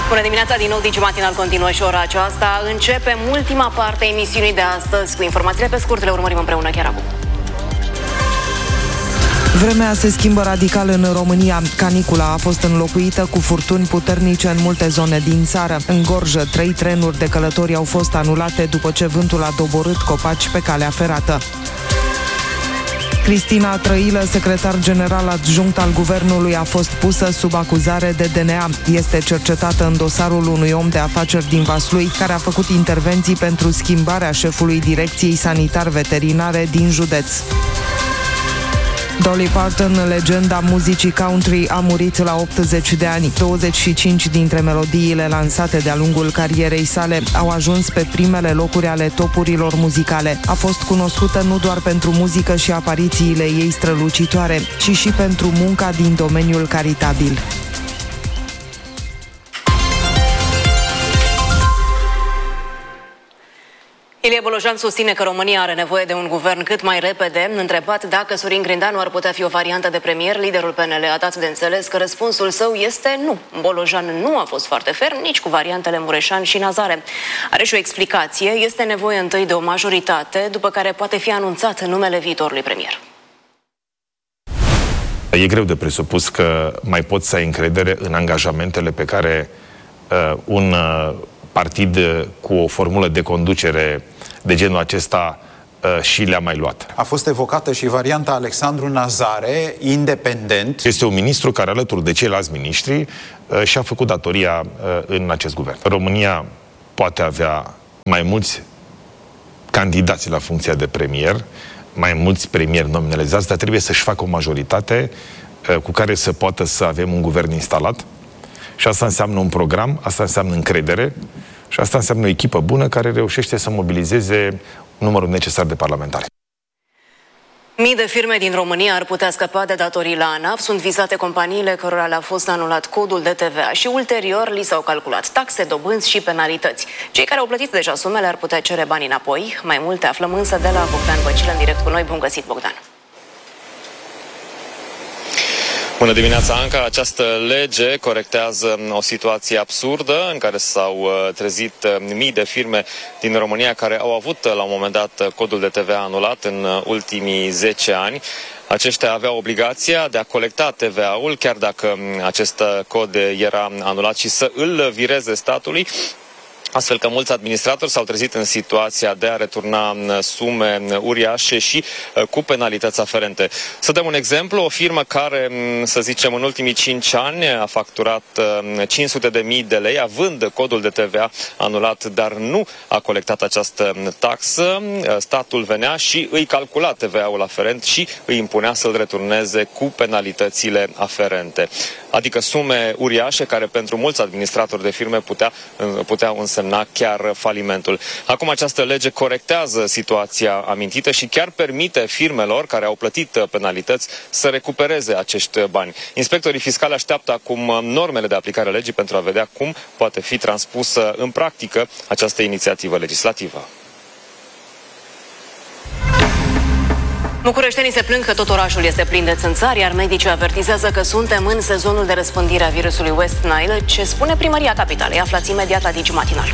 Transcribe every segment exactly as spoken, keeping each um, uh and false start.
Bună dimineața, din nou Digi Matinal continuă și ora aceasta. Începem ultima parte a emisiunii de astăzi cu informațiile pe scurt, le urmărim împreună chiar acum. Vremea se schimbă radical în România. Canicula a fost înlocuită cu furtuni puternice în multe zone din țară. În Gorjă, trei trenuri de călători au fost anulate după ce vântul a doborât copaci pe calea ferată. Cristina Trăilă, secretar general adjunct al guvernului, a fost pusă sub acuzare de D N A. Este cercetată în dosarul unui om de afaceri din Vaslui, care a făcut intervenții pentru schimbarea șefului Direcției Sanitar-Veterinare din județ. Dolly Parton, legenda muzicii country, a murit la optzeci de ani. douăzeci și cinci dintre melodiile lansate de-a lungul carierei sale au ajuns pe primele locuri ale topurilor muzicale. A fost cunoscută nu doar pentru muzică și aparițiile ei strălucitoare, ci și pentru munca din domeniul caritabil. Ilie Bolojan susține că România are nevoie de un guvern cât mai repede. Întrebat dacă Sorin Grindeanu ar putea fi o variantă de premier, liderul P N L a dat de înțeles că răspunsul său este nu. Bolojan nu a fost foarte ferm nici cu variantele Mureșan și Nazare. Are și o explicație: este nevoie întâi de o majoritate, după care poate fi anunțat numele viitorului premier. E greu de presupus că mai poți să ai încredere în angajamentele pe care uh, un uh, partid cu o formulă de conducere de genul acesta uh, și le-a mai luat. A fost evocată și varianta Alexandru Nazare, independent. Este un ministru care, alături de ceilalți miniștri, uh, și-a făcut datoria uh, în acest guvern. România poate avea mai mulți candidați la funcția de premier, mai mulți premieri nominalizați, dar trebuie să-și facă o majoritate uh, cu care să poată să avem un guvern instalat. Și asta înseamnă un program, asta înseamnă încredere și asta înseamnă o echipă bună care reușește să mobilizeze numărul necesar de parlamentari. Mii de firme din România ar putea scăpa de datorii la ANAF. Sunt vizate companiile cărora le-a fost anulat codul de T V A și ulterior li s-au calculat taxe, dobânzi și penalități. Cei care au plătit deja sumele ar putea cere banii înapoi. Mai multe aflăm însă de la Bogdan Băcilă în direct cu noi. Bun găsit, Bogdan! Bună dimineața, Anca! Această lege corectează o situație absurdă în care s-au trezit mii de firme din România care au avut la un moment dat codul de T V A anulat în ultimii zece ani. Aceștia aveau obligația de a colecta T V A-ul, chiar dacă acest cod era anulat, și să îl vireze statului, astfel că mulți administratori s-au trezit în situația de a returna sume uriașe și cu penalități aferente. Să dăm un exemplu: o firmă care, să zicem, în ultimii cinci ani a facturat cinci sute de mii de lei, având codul de T V A anulat, dar nu a colectat această taxă, statul venea și îi calcula T V A-ul aferent și îi impunea să-l returneze cu penalitățile aferente. Adică sume uriașe care pentru mulți administratori de firme putea, puteau însemna chiar falimentul. Acum această lege corectează situația amintită și chiar permite firmelor care au plătit penalități să recupereze acești bani. Inspectorii fiscali așteaptă acum normele de aplicare a legii pentru a vedea cum poate fi transpusă în practică această inițiativă legislativă. Bucureștenii se plâng că tot orașul este plin de țânțari, iar medicii avertizează că suntem în sezonul de răspândire a virusului West Nile. Ce spune Primăria Capitalei? Aflați imediat la Digi Matinal.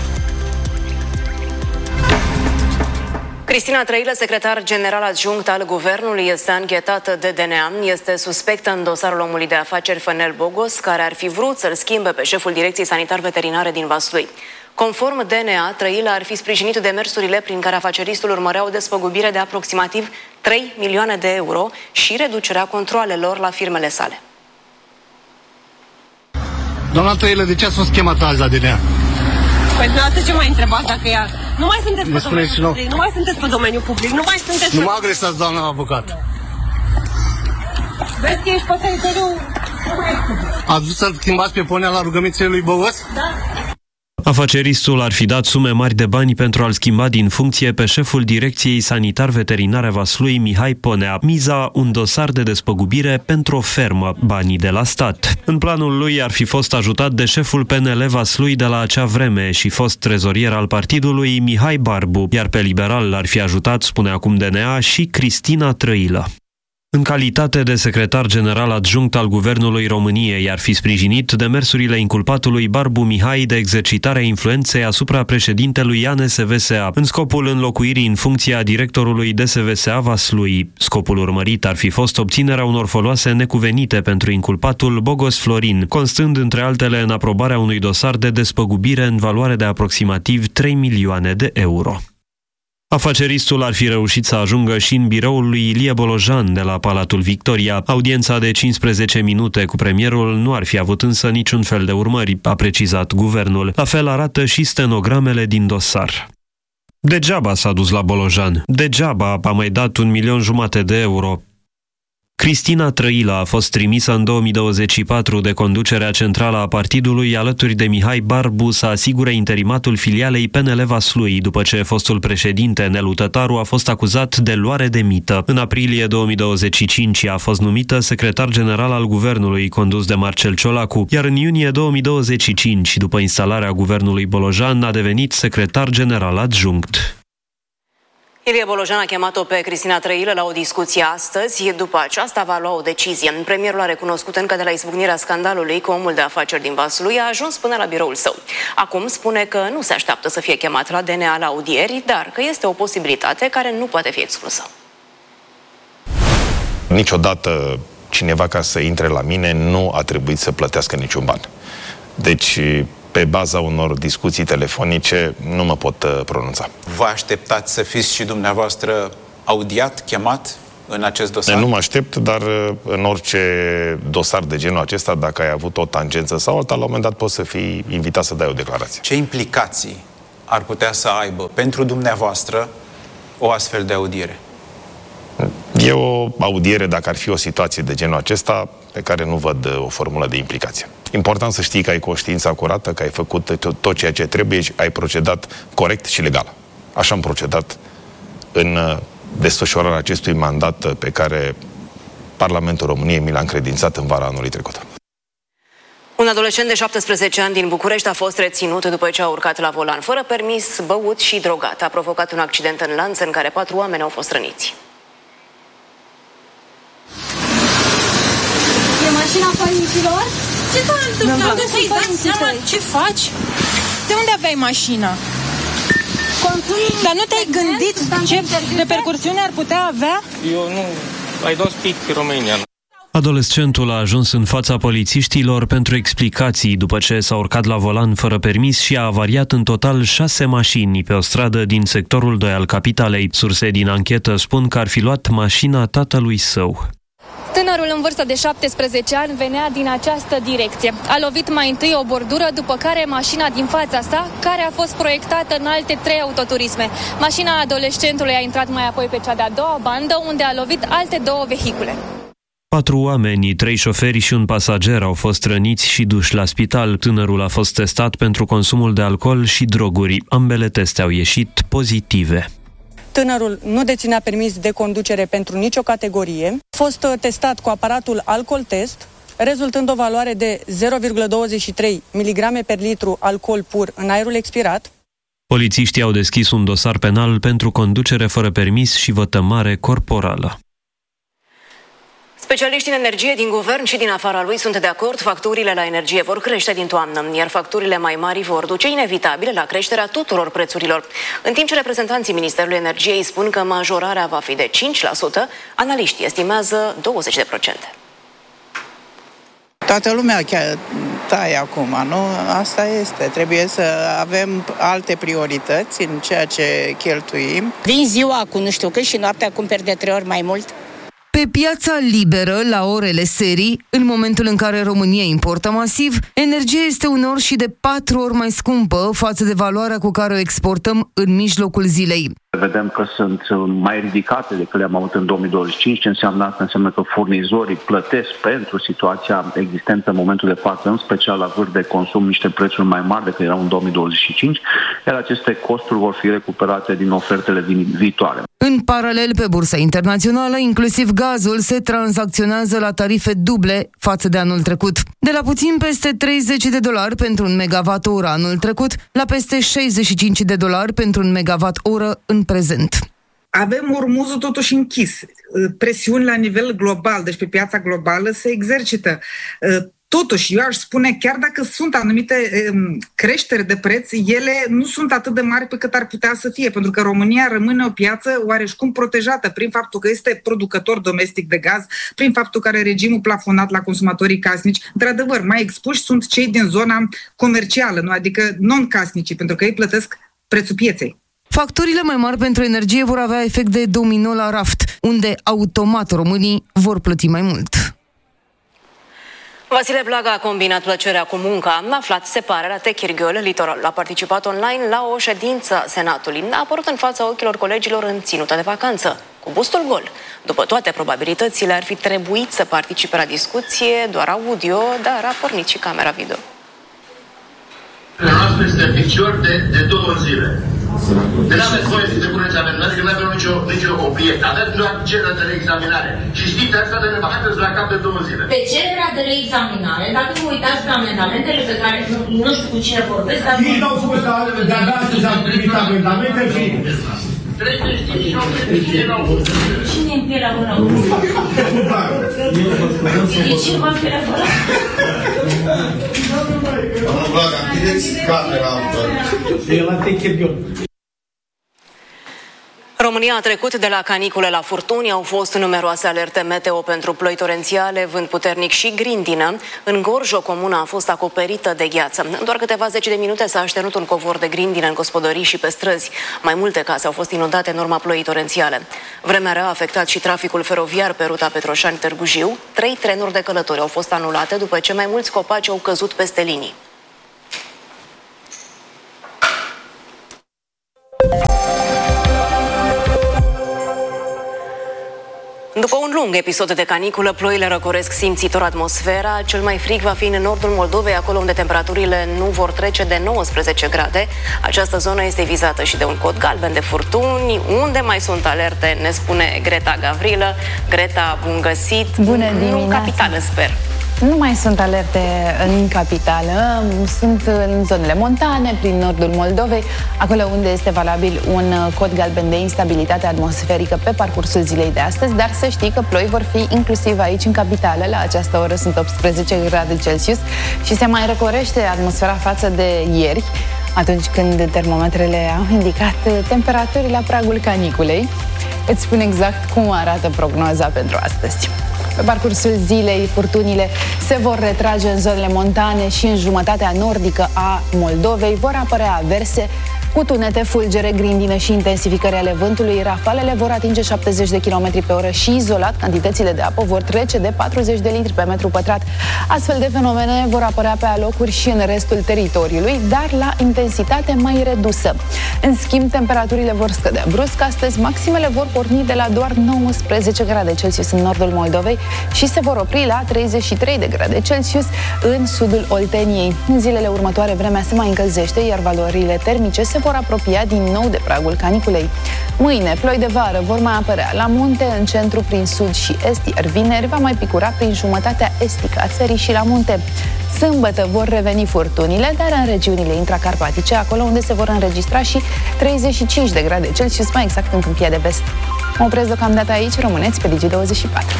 Cristina Trăilă, secretar general adjunct al guvernului, este anchetată de D N A. Este suspectă în dosarul omului de afaceri Fenel Bogos, care ar fi vrut să-l schimbe pe șeful Direcției Sanitar-Veterinare din Vaslui. Conform D N A, Trăilă ar fi sprijinit demersurile prin care afaceristul urmărea o despăgubire de aproximativ trei milioane de euro și reducerea controalelor la firmele sale. Doamna Trăilă, de ce ați fost chemat azi la D N A? Păi dumneavoastră ce mai întrebați dacă ea... Nu mai sunteți pe domeniul public, nu mai sunteți pe domeniul public, nu mai sunteți... Nu mă agresați, doamna avocat. Vezi că ești pe teritoriul... Ați vrut să-l schimbați pe ponea la rugămințele lui Bogos? Da. Afaceristul ar fi dat sume mari de bani pentru a-l schimba din funcție pe șeful Direcției Sanitar-Veterinare Vaslui, Mihai Ponea. Miza, un dosar de despăgubire pentru o fermă, banii de la stat. În planul lui ar fi fost ajutat de șeful P N L Vaslui de la acea vreme și fost trezorier al partidului, Mihai Barbu, iar pe liberal l-ar fi ajutat, spune acum D N A, și Cristina Trăilă. În calitate de secretar general adjunct al Guvernului României, ar fi sprijinit demersurile inculpatului Barbu Mihai de exercitarea influenței asupra președintelui A N S V S A, în scopul înlocuirii în funcția directorului D S V S A Vaslui. Scopul urmărit ar fi fost obținerea unor foloase necuvenite pentru inculpatul Bogos Florin, constând între altele în aprobarea unui dosar de despăgubire în valoare de aproximativ trei milioane de euro. Afaceristul ar fi reușit să ajungă și în biroul lui Ilie Bolojan de la Palatul Victoria. Audiența de cincisprezece minute cu premierul nu ar fi avut însă niciun fel de urmări, a precizat guvernul. La fel arată și stenogramele din dosar. Degeaba s-a dus la Bolojan. Degeaba a mai dat un milion jumate de euro. Cristina Trăila a fost trimisă în două mii douăzeci și patru de conducerea centrală a partidului alături de Mihai Barbu să asigure interimatul filialei P N L Vaslui, după ce fostul președinte Nelu Tătaru a fost acuzat de luare de mită. În aprilie două mii douăzeci și cinci a fost numită secretar general al guvernului, condus de Marcel Ciolacu, iar în iunie două mii douăzeci și cinci, după instalarea guvernului Bolojan, a devenit secretar general adjunct. Ilie Bolojan a chemat-o pe Cristina Trăilă la o discuție astăzi. După aceasta va lua o decizie. Premierul a recunoscut încă de la izbucnirea scandalului că omul de afaceri din Vaslui a ajuns până la biroul său. Acum spune că nu se așteaptă să fie chemat la D N A la audieri, dar că este o posibilitate care nu poate fi exclusă. Niciodată cineva, ca să intre la mine, nu a trebuit să plătească niciun ban. Deci, pe baza unor discuții telefonice, nu mă pot uh, pronunța. Vă așteptați să fiți și dumneavoastră audiat, chemat în acest dosar? Nu mă aștept, dar uh, în orice dosar de genul acesta, dacă ai avut o tangență sau alta, la un moment dat poți să fii invitat să dai o declarație. Ce implicații ar putea să aibă pentru dumneavoastră o astfel de audiere? E o audiere, dacă ar fi o situație de genul acesta, pe care nu văd uh, o formulă de implicație. Important să știi că ai conștiința curată, că ai făcut tot ceea ce trebuie și ai procedat corect și legal. Așa am procedat în desfășurarea acestui mandat pe care Parlamentul României mi l-a încredințat în vara anului trecut. Un adolescent de șaptesprezece ani din București a fost reținut după ce a urcat la volan fără permis, băut și drogat. A provocat un accident în Lanț în care patru oameni au fost răniți. E mașina părinților? Ce s-a întâmplat? Nu să-i dați seama ce faci? De unde aveai mașina? Consumii. Dar nu te-ai gândit ce repercursiune ar putea avea? Eu nu... I don't speak Romanian. Adolescentul a ajuns în fața polițiștilor pentru explicații după ce s-a urcat la volan fără permis și a avariat în total șase mașini pe o stradă din sectorul doi al capitalei. Surse din anchetă spun că ar fi luat mașina tatălui său. Tânărul în vârstă de șaptesprezece ani venea din această direcție. A lovit mai întâi o bordură, după care mașina din fața sa, care a fost proiectată în alte trei autoturisme. Mașina adolescentului a intrat mai apoi pe cea de-a doua bandă, unde a lovit alte două vehicule. Patru oameni, trei șoferi și un pasager au fost răniți și duși la spital. Tânărul a fost testat pentru consumul de alcool și droguri. Ambele teste au ieșit pozitive. Tânărul nu deținea permis de conducere pentru nicio categorie. A fost testat cu aparatul alcool test, rezultând o valoare de zero virgulă douăzeci și trei miligrame per litru alcool pur în aerul expirat. Polițiștii au deschis un dosar penal pentru conducere fără permis și vătămare corporală. Specialiștii în energie din guvern și din afara lui sunt de acord, facturile la energie vor crește din toamnă, iar facturile mai mari vor duce inevitabil la creșterea tuturor prețurilor. În timp ce reprezentanții Ministerului Energiei spun că majorarea va fi de cinci la sută, analiștii estimează douăzeci la sută. Toată lumea chiar taie acum, nu? Asta este. Trebuie să avem alte priorități în ceea ce cheltuim. Vin ziua cu nu știu cât și noaptea cumperi de trei ori mai mult. Pe piața liberă, la orele serii, în momentul în care România importă masiv, energia este uneori și de patru ori mai scumpă față de valoarea cu care o exportăm în mijlocul zilei. Vedem că sunt mai ridicate decât le-am avut în două mii douăzeci și cinci. Ce înseamnă asta? Înseamnă că furnizorii plătesc pentru situația existentă în momentul de față, în special la vârf de consum, niște prețuri mai mari decât erau în două mii douăzeci și cinci, iar aceste costuri vor fi recuperate din ofertele viitoare. În paralel, pe bursa internațională, inclusiv gazul se tranzacționează la tarife duble față de anul trecut. De la puțin peste treizeci de dolari pentru un megawatt oră anul trecut, la peste șaizeci și cinci de dolari pentru un megawatt oră în prezent. avem ormuzul totuși închis. Presiuni la nivel global, deci pe piața globală, se exercită. Totuși, eu aș spune, chiar dacă sunt anumite um, creșteri de preț, ele nu sunt atât de mari pe cât ar putea să fie, pentru că România rămâne o piață oareșcum protejată prin faptul că este producător domestic de gaz, prin faptul că are regimul plafonat la consumatorii casnici. Într-adevăr, mai expuși sunt cei din zona comercială, nu? Adică non-casnicii, pentru că ei plătesc prețul pieței. Facturile mai mari pentru energie vor avea efect de domino la raft, unde automat românii vor plăti mai mult. Vasile Blaga a combinat plăcerea cu munca. A aflat, se pare, la Techirghiol, Litoralul. A participat online la o ședință a Senatului. A apărut în fața ochilor colegilor în ținută de vacanță, cu bustul gol. După toate probabilitățile, ar fi trebuit să participe la discuție doar audio, dar a pornit și camera video. La noastră este picior de, de două zile. De nu aveți voie să depuneți amendamente, că nu avem nicio, nicio obiect. Aveți doar cerere de reexaminare. Și știți asta de nebahateți la cap de două zile. Pe cererea de reexaminare, dacă vă uitați pe amendamentele pe care nu, nu știu cu cine vorbesc, dar... Ei n-au fost de astăzi am primit amendamente și... treizeci și opt de cine n-au fost. Cine în pielea bună? E cineva în pielea bună? Domnul Blaga, închideți camera. E la Techirghiol. România a trecut de la canicule la furtuni, au fost numeroase alerte meteo pentru ploi torențiale, vânt puternic și grindină. În Gorj, o comună a fost acoperită de gheață. În doar câteva zece de minute s-a așternut un covor de grindină în gospodării și pe străzi. Mai multe case au fost inundate în urma ploii torențiale. Vremea rea a afectat și traficul feroviar pe ruta Petroșani-Târgu Jiu. Trei trenuri de călători au fost anulate după ce mai mulți copaci au căzut peste linii. După un lung episod de caniculă, ploile răcoresc simțitor atmosfera. Cel mai frig va fi în nordul Moldovei, acolo unde temperaturile nu vor trece de nouăsprezece grade. Această zonă este vizată și de un cod galben de furtuni. Unde mai sunt alerte, ne spune Greta Gavrilă. Greta, bun găsit! Bună dimineața! Nu în capitală, sper. Nu mai sunt alerte în capitală, sunt în zonele montane, prin nordul Moldovei, acolo unde este valabil un cod galben de instabilitate atmosferică pe parcursul zilei de astăzi, dar să știi că ploi vor fi inclusiv aici în capitală. La această oră sunt optsprezece grade Celsius și se mai răcorește atmosfera față de ieri, atunci când termometrele au indicat temperaturi la pragul caniculei. Îți spun exact cum arată prognoza pentru astăzi. Pe parcursul zilei, furtunile se vor retrage în zonele montane și în jumătatea nordică a Moldovei. Vor apărea averse cu tunete, fulgere, grindină și intensificări ale vântului. Rafalele vor atinge șaptezeci de kilometri pe oră și izolat cantitățile de apă vor trece de patruzeci de litri pe metru pătrat. Astfel de fenomene vor apărea pe alocuri și în restul teritoriului, dar la intensitate mai redusă. În schimb, temperaturile vor scădea brusc. Astăzi, maximele vor porni de la doar nouăsprezece grade Celsius în nordul Moldovei și se vor opri la treizeci și trei de grade Celsius în sudul Olteniei. În zilele următoare, vremea se mai încălzește, iar valorile termice se vor apropia din nou de pragul caniculei. Mâine, ploi de vară vor mai apărea la munte, în centru, prin sud și est, iar vineri va mai picura prin jumătatea estică a țării și la munte. Sâmbătă vor reveni furtunile, dar în regiunile intracarpatice, acolo unde se vor înregistra și treizeci și cinci de grade Celsius, mai exact în Câmpia de Vest. Mă opresc deocamdată aici, rămâneți pe Digi douăzeci și patru.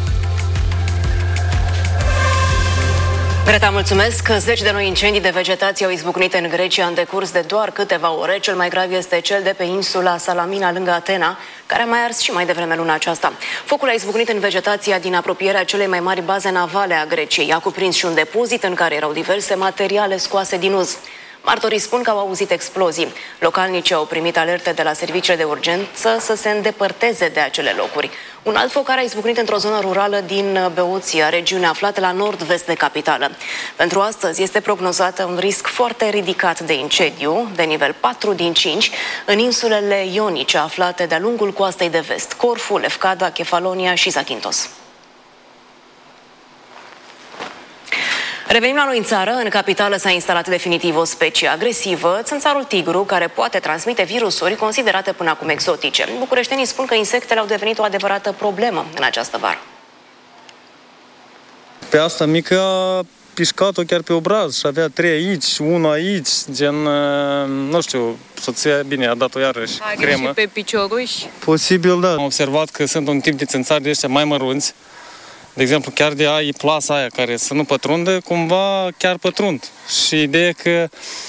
Greta, mulțumesc! Zeci de noi incendii de vegetație au izbucnit în Grecia în decurs de doar câteva ore. Cel mai grav este cel de pe insula Salamina, lângă Atena, care a mai ars și mai devreme luna aceasta. Focul a izbucnit în vegetația din apropierea celei mai mari baze navale a Greciei. A cuprins și un depozit în care erau diverse materiale scoase din uz. Martorii spun că au auzit explozii. Localnicii au primit alerte de la serviciile de urgență să se îndepărteze de acele locuri. Un alt foc care a izbucnit într-o zonă rurală din Beoția, regiune aflată la nord-vest de capitală. Pentru astăzi este prognozat un risc foarte ridicat de incendiu, de nivel patru din cinci, în insulele ionice aflate de-a lungul coastei de vest, Corfu, Lefkada, Kefalonia și Zakynthos. Revenim la noi în țară. În capitală s-a instalat definitiv o specie agresivă, țânțarul tigru, care poate transmite virusuri considerate până acum exotice. Bucureștenii spun că insectele au devenit o adevărată problemă în această vară. Pe asta mică pișcat-o chiar pe obraz și avea trei aici, unul aici, gen, nu știu, soția, bine, a dat-o iarăși Are cremă. și pe picioruși? Posibil, da. Am observat că sunt un tip de țânțari de ăștia mai mărunți. De exemplu, chiar de ai plasa aia care să nu pătrundă, cumva chiar pătrund. Și ideea că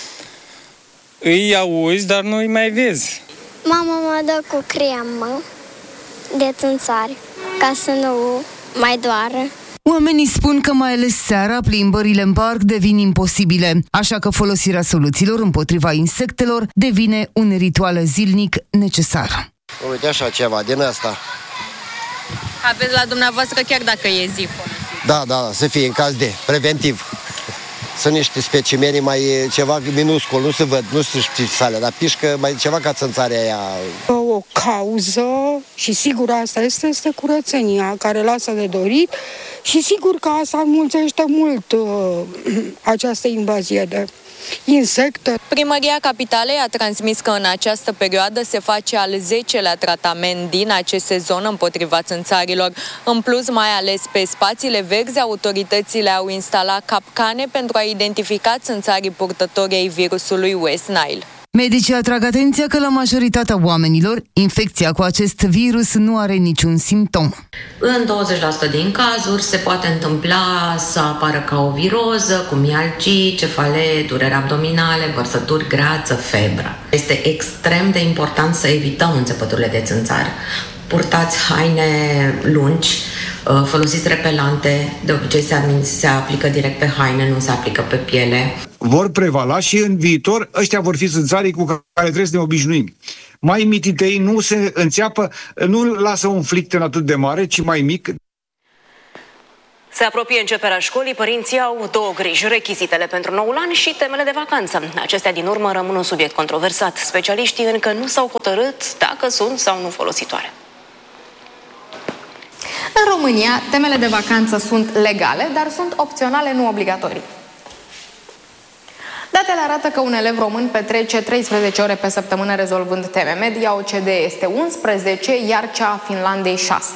îi auzi, dar nu îi mai vezi. Mama mă dă cu cremă de țânțari, ca să nu mai doară. Oamenii spun că mai ales seara plimbările în parc devin imposibile, așa că folosirea soluțiilor împotriva insectelor devine un ritual zilnic necesar. Uite așa ceva din asta. Aveți la dumneavoastră chiar dacă e zi folosit? Da, da, să fie în caz de preventiv. Sunt niște specimeni mai ceva minuscul, nu se văd, nu se știu sale, dar pișcă mai ceva ca țânțarea aia. O cauză și sigur asta este, este curățenia care lasă de dorit și sigur că asta înmulțește mult uh, această invazie de insecte. Primăria Capitalei a transmis că în această perioadă se face al zecelea tratament din acest sezon împotriva țânțarilor. În plus, mai ales pe spațiile verzi, autoritățile au instalat capcane pentru a identifica țânțarii purtători ai virusului West Nile. Medicii atrag atenția că la majoritatea oamenilor, infecția cu acest virus nu are niciun simptom. În douăzeci la sută din cazuri se poate întâmpla să apară ca o viroză, cu mialgii, cefalee, dureri abdominale, vărsături, greață, febră. Este extrem de important să evităm înțepăturile de țânțari. Purtați haine lungi, folosiți repelante, de obicei se, se aplică direct pe haine, nu se aplică pe piele. Vor prevala și în viitor ăștia vor fi țânțarii cu care trebuie să ne obișnuim. Mai mititei nu se înțeapă, nu lasă un flicten atât de mare, ci mai mic. Se apropie începerea școlii, părinții au două griji, rechizitele pentru noul an și temele de vacanță. Acestea din urmă rămân un subiect controversat. Specialiștii încă nu s-au hotărât dacă sunt sau nu folositoare. În România, temele de vacanță sunt legale, dar sunt opționale, nu obligatorii. Datele arată că un elev român petrece treisprezece ore pe săptămână rezolvând teme. Media O C D E este unsprezece, iar cea a Finlandei șase.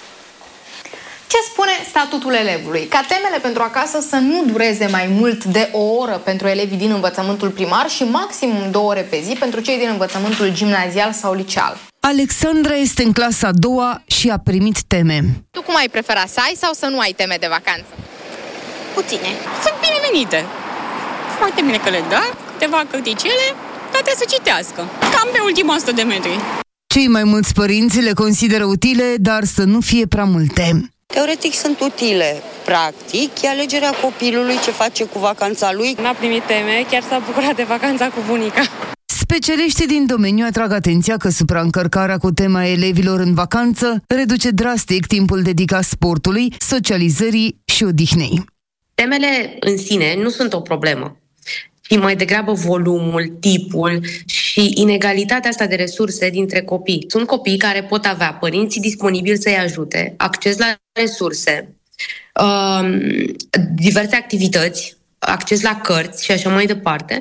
Ce spune statutul elevului? Ca temele pentru acasă să nu dureze mai mult de o oră pentru elevii din învățământul primar și maximum două ore pe zi pentru cei din învățământul gimnazial sau liceal. Alexandra este în clasa a doua și a primit teme. Tu cum ai prefera, să ai sau să nu ai teme de vacanță? Puține. Sunt binevenite. Foarte bine că le dă, câteva cărticele, toate să citească. Cam pe ultima o sută de metri. Cei mai mulți părinți le consideră utile, dar să nu fie prea multe. Teoretic sunt utile. Practic, e alegerea copilului ce face cu vacanța lui. N-a primit teme, chiar s-a bucurat de vacanța cu bunica. Specialiștii din domeniu atrag atenția că supraîncărcarea cu tema elevilor în vacanță reduce drastic timpul dedicat sportului, socializării și odihnei. Temele în sine nu sunt o problemă, ci mai degrabă volumul, tipul și inegalitatea asta de resurse dintre copii. Sunt copii care pot avea părinții disponibili să-i ajute, acces la resurse, um, diverse activități, acces la cărți și așa mai departe.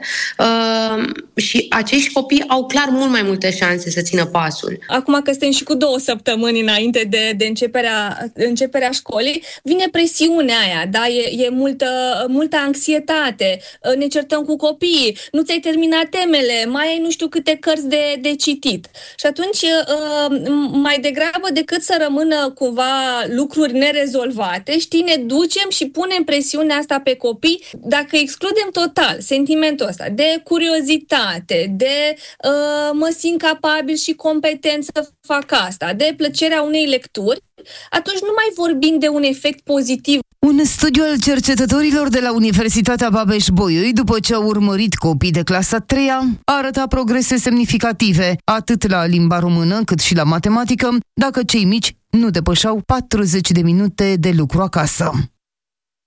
Uh, și acești copii au clar mult mai multe șanse să țină pasul. Acum că suntem și cu două săptămâni înainte de, de începerea, începerea școlii, vine presiunea aia, da? E, e multă, multă anxietate, ne certăm cu copiii, nu ți-ai terminat temele, mai ai nu știu câte cărți de, de citit. Și atunci, uh, mai degrabă decât să rămână cumva lucruri nerezolvate, știi, ne ducem și punem presiunea asta pe copii. Dacă excludem total sentimentul ăsta de curiozitate, de uh, mă simt capabil și competent să fac asta, de plăcerea unei lecturi, atunci nu mai vorbim de un efect pozitiv. Un studiu al cercetătorilor de la Universitatea Babeș-Bolyai, după ce au urmărit copii de clasa a treia, arăta progrese semnificative, atât la limba română cât și la matematică, dacă cei mici nu depășeau patruzeci de minute de lucru acasă.